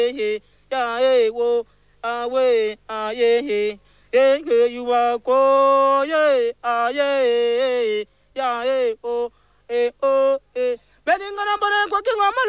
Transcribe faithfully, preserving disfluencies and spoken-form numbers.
ya e wo awe aye ye you are go ye aye ya e o e o e beninga na bana kwa kinga